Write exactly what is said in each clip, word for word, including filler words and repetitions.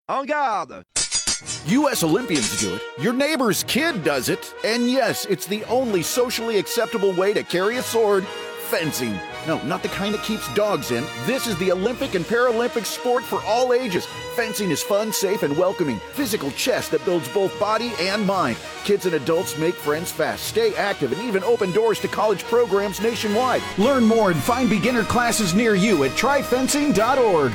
En garde! U S Olympians do it, your neighbor's kid does it, and yes, it's the only socially acceptable way to carry a sword, fencing. No, not the kind that keeps dogs in. This is the Olympic and Paralympic sport for all ages. Fencing is fun, safe, and welcoming. Physical chess that builds both body and mind. Kids and adults make friends fast, stay active, and even open doors to college programs nationwide. Learn more and find beginner classes near you at try fencing dot org.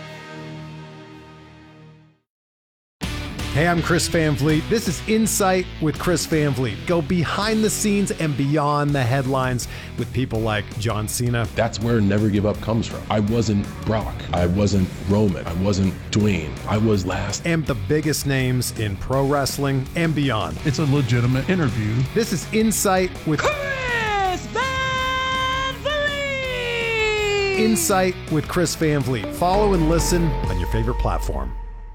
Hey, I'm Chris Van Vliet. This is Insight with Chris Van Vliet. Go behind the scenes and beyond the headlines with people like John Cena. That's where Never Give Up comes from. I wasn't Brock. I wasn't Roman. I wasn't Dwayne. I was last. And the biggest names in pro wrestling and beyond. It's a legitimate interview. This is Insight with Chris Van Vliet. Insight with Chris Van Vliet. Follow and listen on your favorite platform.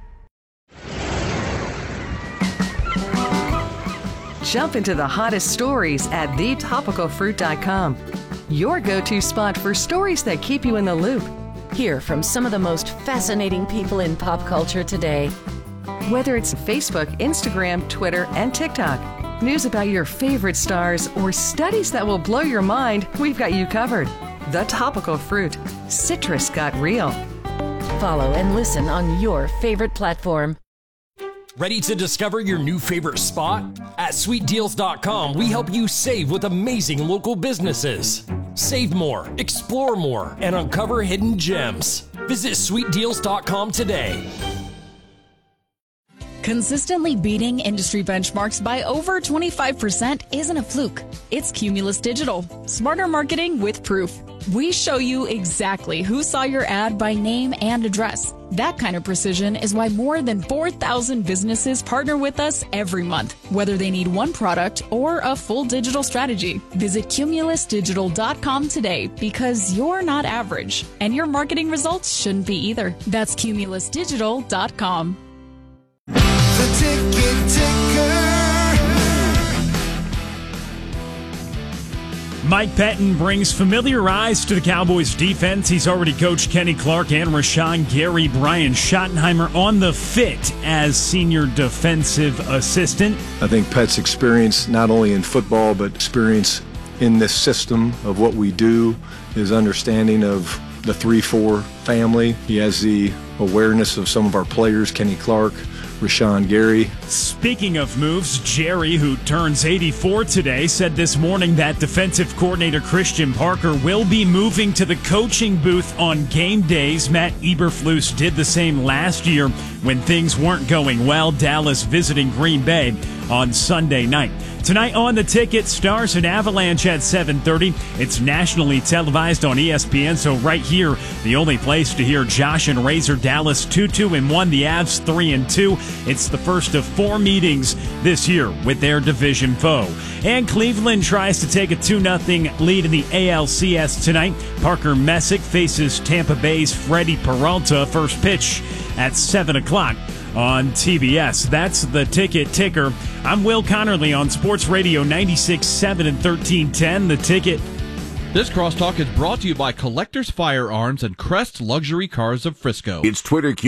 Jump into the hottest stories at the topical fruit dot com. Your go-to spot for stories that keep you in the loop. Hear from some of the most fascinating people in pop culture today. Whether it's Facebook, Instagram, Twitter, and TikTok, news about your favorite stars, or studies that will blow your mind, we've got you covered. The Topical Fruit. Citrus got real. Follow and listen on your favorite platform. Ready to discover your new favorite spot? At sweet deals dot com, we help you save with amazing local businesses. Save more, explore more, and uncover hidden gems. Visit sweet deals dot com today. Consistently beating industry benchmarks by over twenty-five percent isn't a fluke. It's Cumulus Digital. Smarter marketing with proof. We show you exactly who saw your ad by name and address. That kind of precision is why more than four thousand businesses partner with us every month, whether they need one product or a full digital strategy. Visit cumulus digital dot com today because you're not average, and your marketing results shouldn't be either. That's cumulus digital dot com. The ticket ticker. Mike Pettine brings familiar eyes to the Cowboys defense. He's already coached Kenny Clark and Rashawn Gary. Brian Schottenheimer on the fit as senior defensive assistant. I think Pet's experience not only in football but experience in this system of what we do, his understanding of the three four family. He has the awareness of some of our players, Kenny Clark, Rashawn Gary. Speaking of moves, Jerry, who turns eighty-four today, said this morning that defensive coordinator Christian Parker will be moving to the coaching booth on game days. Matt Eberflus did the same last year when things weren't going well. Dallas visiting Green Bay on Sunday night. Tonight on The Ticket, Stars and Avalanche at seven thirty. It's nationally televised on E S P N, so right here, the only place to hear Josh and Razor. Dallas two two and one, the Avs three and two. It's the first of four meetings this year with their division foe. And Cleveland tries to take a two nothing lead in the A L C S tonight. Parker Messick faces Tampa Bay's Freddie Peralta. First pitch at seven o'clock. On T B S. That's The Ticket Ticker. I'm Will Connerly on Sports Radio ninety-six point seven and thirteen ten. The Ticket. This crosstalk is brought to you by Collectors Firearms and Crest Luxury Cars of Frisco. It's Twitter